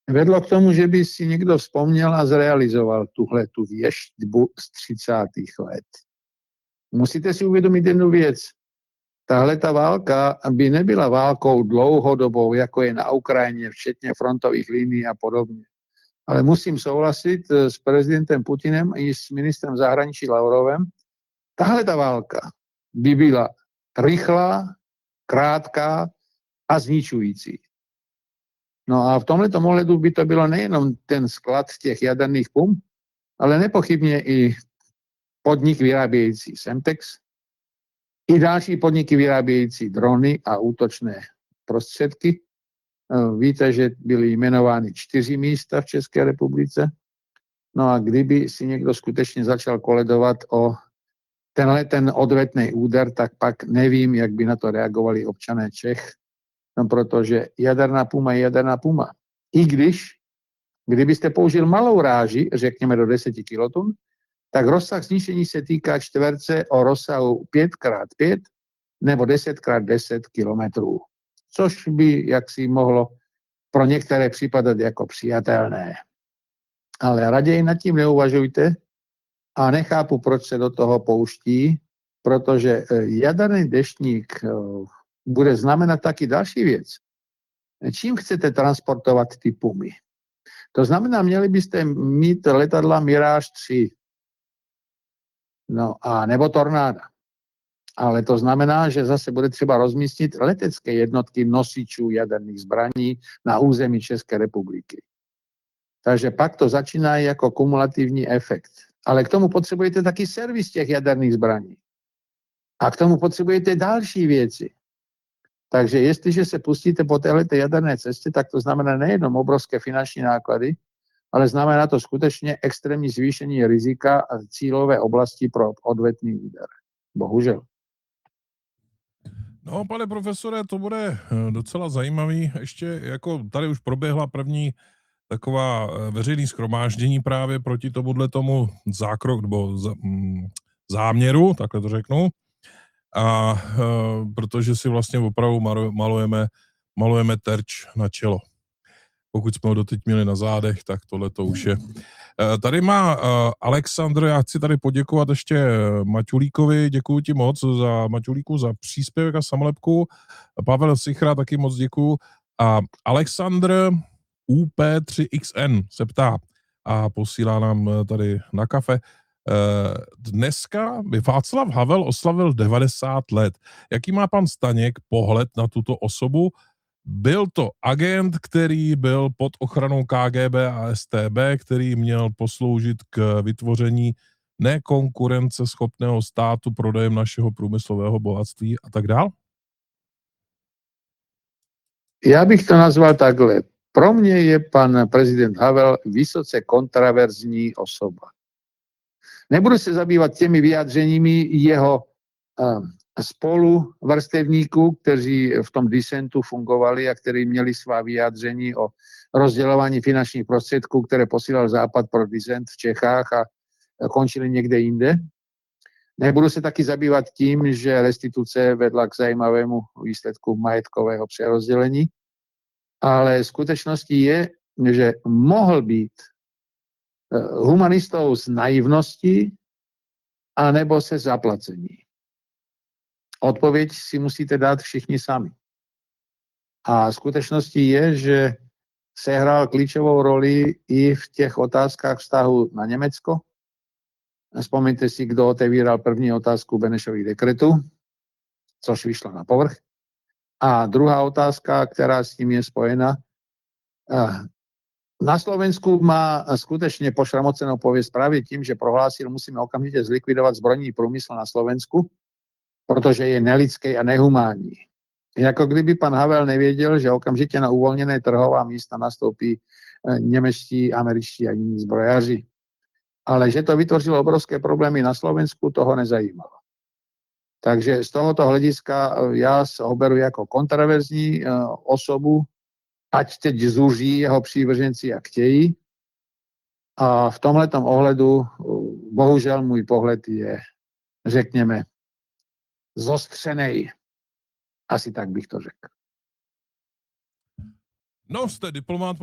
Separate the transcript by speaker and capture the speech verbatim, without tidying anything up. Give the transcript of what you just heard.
Speaker 1: vedlo k tomu, že by si někdo vzpomněl a zrealizoval tuhle tu věštbu z třicátých let. Musíte si uvědomit jednu věc. Tahle ta válka by nebyla válkou dlouhodobou, jako je na Ukrajině, včetně frontových linií a podobně. Ale musím souhlasit s prezidentem Putinem i s ministrem zahraničí Lavrovem. Tahle ta válka by byla rychlá, krátká a zničující. No a v tomto ohledu by to bylo nejenom ten sklad těch jaderných pump, ale nepochybně i podnik vyrábějící Semtex, i další podniky vyrábějící drony a útočné prostředky. Víte, že byly jmenovány čtyři místa v České republice. No a kdyby si někdo skutečně začal koledovat o tenhle ten odvetný úder, tak pak nevím, jak by na to reagovali občané Čech, no protože jaderná puma je jaderná puma. I když, kdybyste použil malou ráži, řekněme do deseti kilotun, tak rozsah zničení se týká čtverce o rozsahu pět krát pět nebo deset krát deset kilometrů, což by jaksi mohlo pro některé připadat jako přijatelné. Ale raději nad tím neuvažujte a nechápu, proč se do toho pouští, protože jaderný deštník bude znamenat taky další věc. Čím chcete transportovat ty pumy? To znamená, měli byste mít letadla Mirage tři, no a nebo Tornáda. Ale to znamená, že zase bude třeba rozmístit letecké jednotky nosičů jaderných zbraní na území České republiky. Takže pak to začíná jako kumulativní efekt. Ale k tomu potřebujete taky servis těch jaderných zbraní. A k tomu potřebujete další věci. Takže jestliže se pustíte po této jaderné cestě, tak to znamená nejenom obrovské finanční náklady, ale znamená to skutečně extrémní zvýšení rizika a cílové oblasti pro odvetný úder. Bohužel.
Speaker 2: No, pane profesore, to bude docela zajímavý. Ještě jako tady už proběhla první taková veřejný shromáždění právě proti tomuhle tomu zákrok, nebo záměru, takhle to řeknu. A e, protože si vlastně opravdu malujeme, malujeme terč na čelo. Pokud jsme ho doteď měli na zádech, tak tohle to už je. E, tady má e, Alexandr, já chci tady poděkovat ještě Maťulíkovi, děkuji ti moc za Maťulíku za příspěvek a samolepku. Pavel Sichra taky moc děkuji. A Alexandr U P tři X N se ptá a posílá nám tady na kafe. Dneska by Václav Havel oslavil devadesát let. Jaký má pan Staněk pohled na tuto osobu? Byl to agent, který byl pod ochranou K G B a S T B, který měl posloužit k vytvoření nekonkurenceschopného státu prodejem našeho průmyslového bohatství a tak dál?
Speaker 1: Já bych to nazval takhle. Pro mě je pan prezident Havel vysoce kontraverzní osoba. Nebudu se zabývat těmi vyjádřeními jeho uh, spoluvrstevníků, kteří v tom disentu fungovali a kteří měli svá vyjádření o rozdělování finančních prostředků, které posílal Západ pro disent v Čechách a končili někde jinde. Nebudu se taky zabývat tím, že restituce vedla k zajímavému výsledku majetkového přerozdělení, ale skutečností je, že mohl být humanistou z naivnosti anebo se zaplacení. Odpověď si musíte dát všichni sami. A skutečností je, že sehrál klíčovou roli i v těch otázkách vztahu na Německo. Vzpomeňte si, kdo otevíral první otázku Benešových dekretů, což vyšlo na povrch. A druhá otázka, která s tím je spojena, na Slovensku má skutečně pošramocenou pověst právě tím, že prohlásil, musíme okamžitě zlikvidovat zbrojní průmysl na Slovensku, protože je nelidský a nehumánní. Jako kdyby pan Havel nevěděl, že okamžitě na uvolněné trhová místa nastoupí němečtí, američtí a jiní zbrojaři. Ale že to vytvořilo obrovské problémy na Slovensku, toho nezajímalo. Takže z tohoto hlediska já ho beru jako kontroverzní osobu, ať teď zuří jeho přívrženci, jak chtějí. A v tomhletom ohledu, bohužel můj pohled je, řekněme, zostřenej. Asi tak bych to řekl.
Speaker 2: No, jste diplomát,